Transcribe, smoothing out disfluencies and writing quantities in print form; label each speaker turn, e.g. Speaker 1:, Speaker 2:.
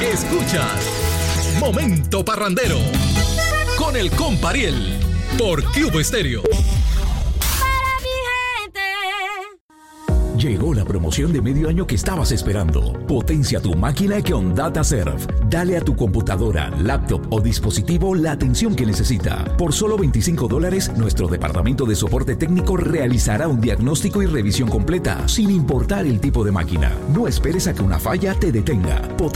Speaker 1: Escuchas Momento Parrandero con el compa Ariel por Cubo Estéreo.
Speaker 2: Llegó la promoción de medio año que estabas esperando. Potencia tu máquina con DataServe. Dale a tu computadora, laptop o dispositivo la atención que necesita. Por solo $25, nuestro departamento de soporte técnico realizará un diagnóstico y revisión completa, sin importar el tipo de máquina. No esperes a que una falla te detenga.